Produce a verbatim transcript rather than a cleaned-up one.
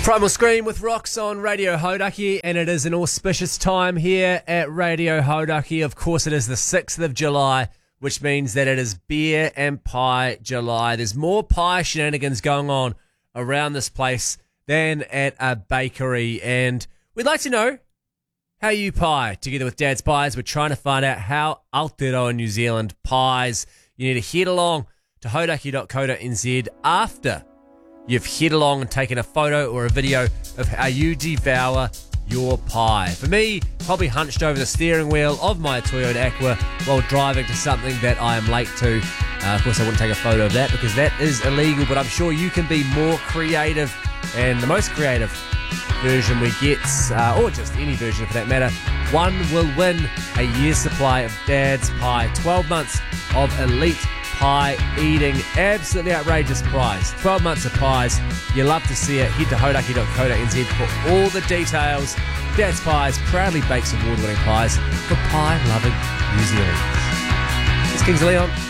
Primal Scream with Rocks on Radio Hauraki, and it is an auspicious time here at Radio Hauraki. Of course, it is the sixth of July, which means that it is Beer and Pie July. There's more pie shenanigans going on around this place than at a bakery, and we'd like to know how you pie. Together with Dad's Pies, we're trying to find out how Aotearoa New Zealand pies. You need to head along to hauraki dot co dot n z after you've head along and taken a photo or a video of how you devour your pie. For me, probably hunched over the steering wheel of my Toyota Aqua while driving to something that I am late to. Uh, of course, I wouldn't take a photo of that because that is illegal, but I'm sure you can be more creative, and the most creative version we get, uh, or just any version for that matter, one will win a year's supply of Dad's Pie. twelve months of elite pie eating, absolutely outrageous prize. twelve months of pies. You love to see it. Head to hauraki dot co dot n z for all the details. Dad's Pies proudly bakes award-winning pies for pie-loving New Zealanders. It's Kings of Leon.